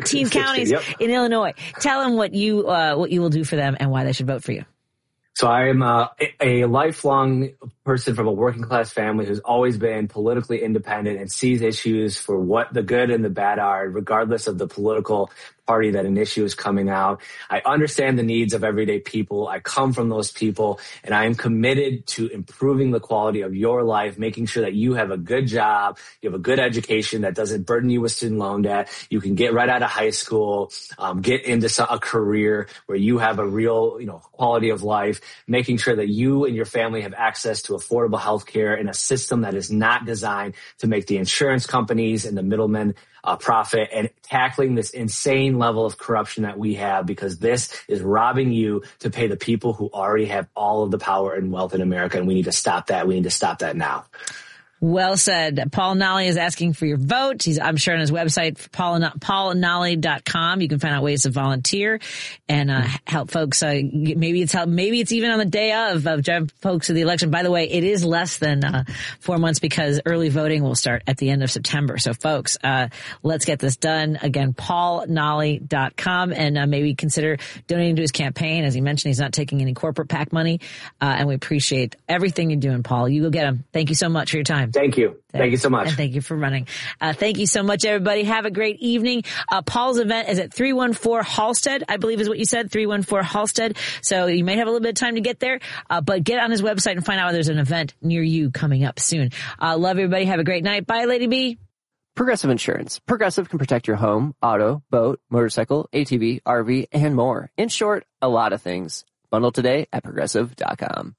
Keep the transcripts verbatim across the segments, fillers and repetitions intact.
sixteen counties yep. in Illinois. Tell them what you uh, what you will do for them and why they should vote for you. So I am a, a lifelong person from a working class family who's always been politically independent and sees issues for what the good and the bad are, regardless of the political party that an issue is coming out. I understand the needs of everyday people. I come from those people, and I am committed to improving the quality of your life, making sure that you have a good job, you have a good education that doesn't burden you with student loan debt. You can get right out of high school, um, get into a career where you have a real, you know, quality of life, making sure that you and your family have access to affordable health care in a system that is not designed to make the insurance companies and the middlemen Uh, profit, and tackling this insane level of corruption that we have, because this is robbing you to pay the people who already have all of the power and wealth in America, and we need to stop that. We need to stop that now. Well said. Paul Nally is asking for your vote. He's, I'm sure, on his website, paul nally dot com. You can find out ways to volunteer and uh, help folks. Uh, maybe it's help, maybe it's even on the day of, of drive folks to the election. By the way, it is less than uh, four months because early voting will start at the end of September. So, folks, uh, let's get this done. Again, paul nally dot com, and uh, maybe consider donating to his campaign. As he mentioned, he's not taking any corporate PAC money, uh, and we appreciate everything you're doing, Paul. You go get him. Thank you so much for your time. Thank you. Thank you so much. And thank you for running. Uh, thank you so much, everybody. Have a great evening. Uh, Paul's event is at three one four Halstead, I believe is what you said, three one four Halstead. So you may have a little bit of time to get there, uh, but get on his website and find out there's an event near you coming up soon. Uh, love everybody. Have a great night. Bye, Lady B. Progressive Insurance. Progressive can protect your home, auto, boat, motorcycle, A T V, R V, and more. In short, a lot of things. Bundle today at progressive dot com.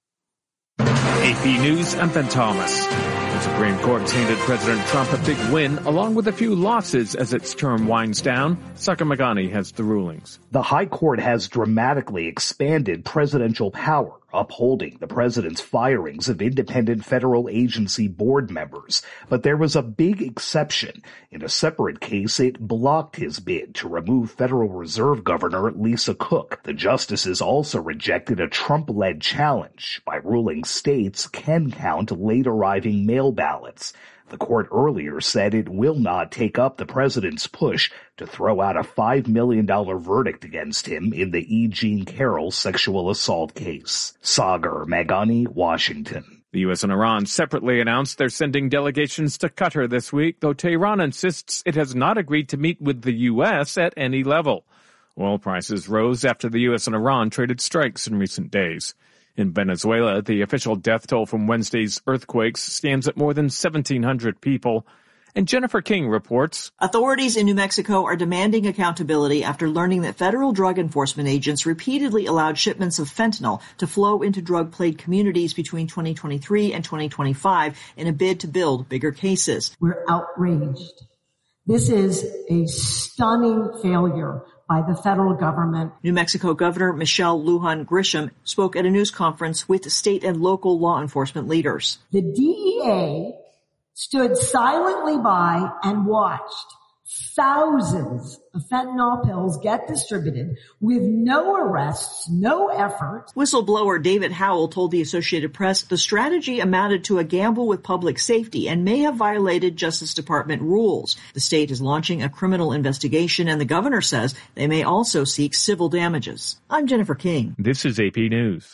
A P News, I'm Ben Thomas. The Supreme Court's handed President Trump a big win, along with a few losses as its term winds down. Saka Magani has the rulings. The High Court has dramatically expanded presidential power, upholding the president's firings of independent federal agency board members. But there was a big exception. In a separate case, it blocked his bid to remove Federal Reserve Governor Lisa Cook. The justices also rejected a Trump-led challenge by ruling states can count late-arriving mail ballots. The court earlier said it will not take up the president's push to throw out a five million dollars verdict against him in the E. Jean Carroll sexual assault case. Sagar Magani, Washington. The U S and Iran separately announced they're sending delegations to Qatar this week, though Tehran insists it has not agreed to meet with the U S at any level. Oil prices rose after the U S and Iran traded strikes in recent days. In Venezuela, the official death toll from Wednesday's earthquakes stands at more than seventeen hundred people. And Jennifer King reports. Authorities in New Mexico are demanding accountability after learning that federal drug enforcement agents repeatedly allowed shipments of fentanyl to flow into drug-plagued communities between twenty twenty-three and twenty twenty-five in a bid to build bigger cases. We're outraged. This is a stunning failure by the federal government. New Mexico Governor Michelle Lujan Grisham spoke at a news conference with state and local law enforcement leaders. The D E A stood silently by and watched thousands of fentanyl pills get distributed with no arrests, no effort. Whistleblower David Howell told the Associated Press the strategy amounted to a gamble with public safety and may have violated Justice Department rules. The state is launching a criminal investigation, and the governor says they may also seek civil damages. I'm Jennifer King. This is A P News.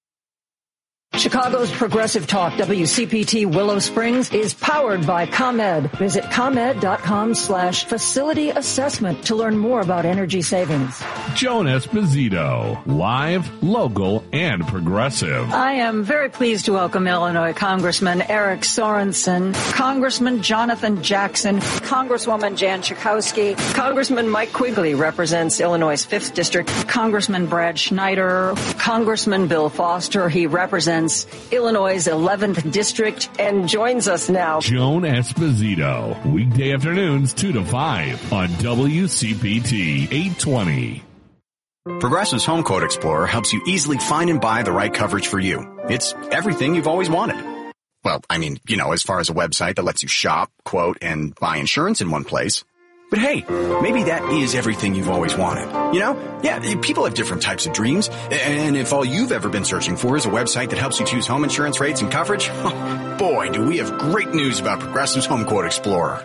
Chicago's Progressive Talk, W C P T Willow Springs, is powered by ComEd. Visit ComEd.com slash facility assessment to learn more about energy savings. Joan Esposito, live, local, and progressive. I am very pleased to welcome Illinois Congressman Eric Sorensen, Congressman Jonathan Jackson, Congresswoman Jan Schakowsky, Congressman Mike Quigley represents Illinois' fifth District, Congressman Brad Schneider, Congressman Bill Foster, he represents Illinois' eleventh District, and joins us now. Joan Esposito, weekday afternoons two to five on W C P T eight twenty. Progressive's Home Quote Explorer helps you easily find and buy the right coverage for you. It's everything you've always wanted. Well, I mean, you know, as far as a website that lets you shop, quote, and buy insurance in one place. But hey, maybe that is everything you've always wanted. You know? Yeah, people have different types of dreams. And if all you've ever been searching for is a website that helps you choose home insurance rates and coverage, boy, do we have great news about Progressive's Home Quote Explorer.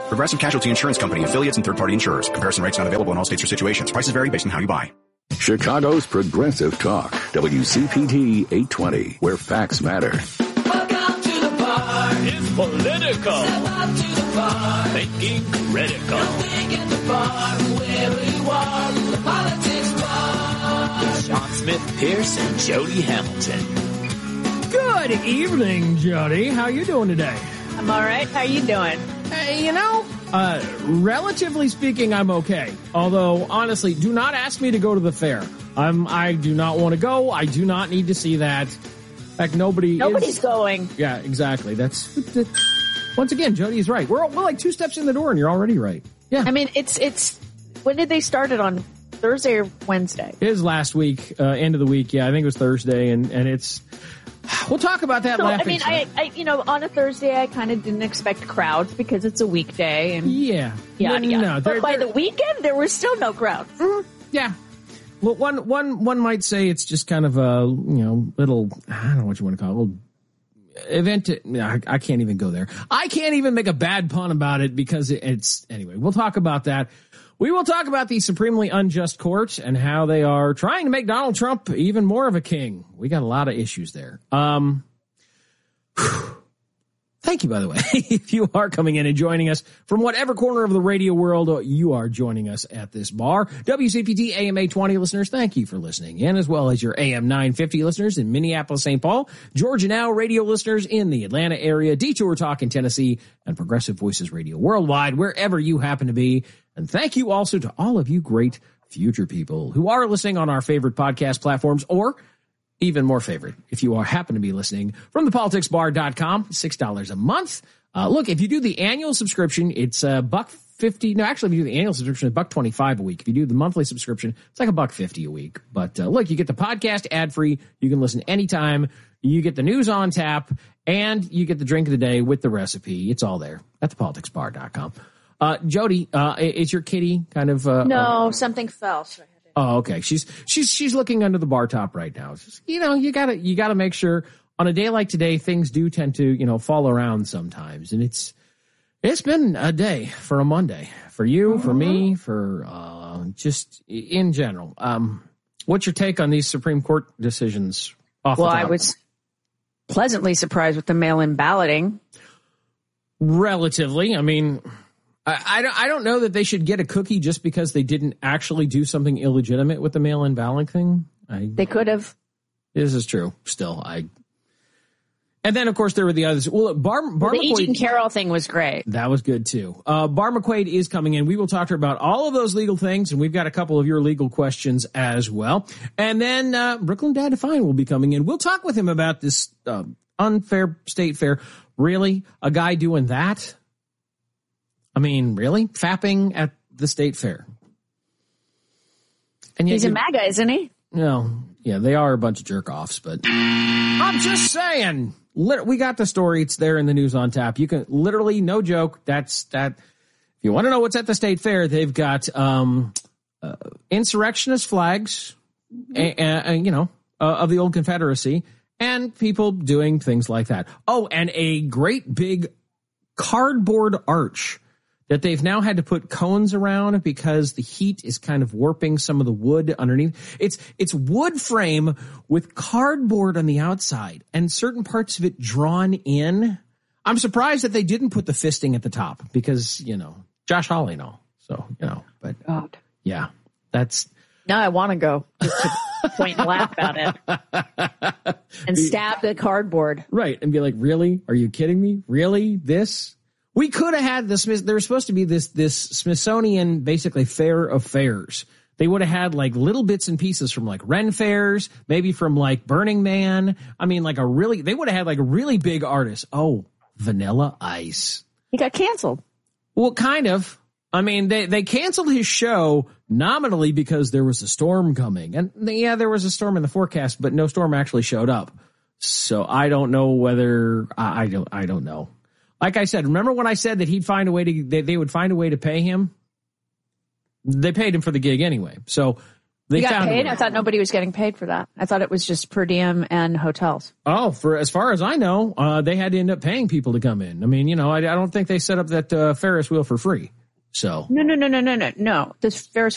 Progressive Casualty Insurance Company, affiliates, and third-party insurers. Comparison rates not available in all states or situations. Prices vary based on how you buy. Chicago's Progressive Talk, W C P T eight twenty, where facts matter. Welcome to the bar. It's political. Step up to the bar. Thinking critical. Don't think at the bar, wherever you are, the politics bar. With Sean Smith, Pierce, and Jody Hamilton. Good evening, Jody. How you doing today? I'm all right. How you doing? Hey, you know, uh, relatively speaking, I'm okay. Although, honestly, do not ask me to go to the fair. I'm, I do not want to go. I do not need to see that. In fact, nobody Nobody's is, going. Yeah, exactly. That's, that's once again, Jody's right. We're we're like two steps in the door, and you're already right. Yeah. I mean, it's it's. When did they start it, on Thursday or Wednesday? It was last week, uh, end of the week. Yeah, I think it was Thursday, and and it's. We'll talk about that. So, laughing I mean, I, I, you know, on a Thursday, I kind of didn't expect crowds because it's a weekday, and yeah, yada, no, yada. no, but by the weekend, there was still no crowds. Mm-hmm. Yeah. Well, one, one, one might say it's just kind of a, you know, little, I don't know what you want to call it, little event. To, I, I can't even go there. I can't even make a bad pun about it because it, it's, anyway, we'll talk about that. We will talk about the supremely unjust court and how they are trying to make Donald Trump even more of a king. We got a lot of issues there. Um, Thank you, by the way, if you are coming in and joining us from whatever corner of the radio world you are joining us at this bar. W C P T A M eight twenty listeners, thank you for listening in, as well as your A M nine fifty listeners in Minneapolis, Saint Paul, Georgia Now radio listeners in the Atlanta area, Detour Talk in Tennessee, and Progressive Voices Radio worldwide, wherever you happen to be. And thank you also to all of you great future people who are listening on our favorite podcast platforms, or even more favorite, if you are happen to be listening from the politics bar dot com, six dollars a month. Uh, look, if you do the annual subscription, it's a buck fifty. No, actually, if you do the annual subscription, it's a buck twenty-five a week. If you do the monthly subscription, it's like a buck fifty a week. But uh, look, you get the podcast ad free. You can listen anytime. You get the news on tap, and you get the drink of the day with the recipe. It's all there at the politics bar dot com. Uh, Jody, uh, is your kitty kind of? Uh, no, uh, something fell. So Oh, okay. She's she's she's looking under the bar top right now. Just, you know, you gotta you gotta make sure on a day like today, things do tend to, you know, fall around sometimes, and it's it's been a day for a Monday for you, mm-hmm. for me, for uh, just in general. Um, what's your take on these Supreme Court decisions? Off well, the top? I was pleasantly surprised with the mail-in balloting. Relatively, I mean. I, I, don't, I don't know that they should get a cookie just because they didn't actually do something illegitimate with the mail-in balloting thing. I, they could have. This is true. Still, I. And then, of course, there were the others. Well, Bar, Bar the McQuaid, Eugene Carroll thing was great. That was good too. Uh, Bar McQuaid is coming in. We will talk to her about all of those legal things, and we've got a couple of your legal questions as well. And then uh, Brooklyn Dad Define will be coming in. We'll talk with him about this uh, unfair state fair. Really, a guy doing that? I mean, really? Fapping at the state fair. And yet He's a MAGA, isn't he? No. Yeah, they are a bunch of jerk-offs, but I'm just saying. We got the story. It's there in the news on tap. You can literally, no joke, that's that. If you want to know what's at the state fair, they've got um, uh, insurrectionist flags, and, and, you know, uh, of the old Confederacy, and people doing things like that. Oh, and a great big cardboard arch that they've now had to put cones around because the heat is kind of warping some of the wood underneath. It's it's wood frame with cardboard on the outside and certain parts of it drawn in. I'm surprised that they didn't put the fisting at the top because, you know, Josh Hawley and all. So, you know, but God. Yeah, that's. Now I want to go just to point and laugh at it and be, stab the cardboard. Right. And be like, really? Are you kidding me? Really? This? We could have had this. There was supposed to be this this Smithsonian, basically fair of fairs. They would have had like little bits and pieces from like Ren fairs, maybe from like Burning Man. I mean, like a really, they would have had like a really big artist. Oh, Vanilla Ice. He got canceled. Well, kind of. I mean, they, they canceled his show nominally because there was a storm coming. And yeah, there was a storm in the forecast, but no storm actually showed up. So I don't know whether, I, I don't, I don't know. Like I said, remember when I said that he'd find a way to, they, they would find a way to pay him? They paid him for the gig anyway. So They you got found a paid? way. I thought nobody was getting paid for that. I thought it was just per diem and hotels. Oh, for as far as I know, uh, they had to end up paying people to come in. I mean, you know, I, I don't think they set up that uh, Ferris wheel for free. So no, no, no, no, no, no, no. This Ferris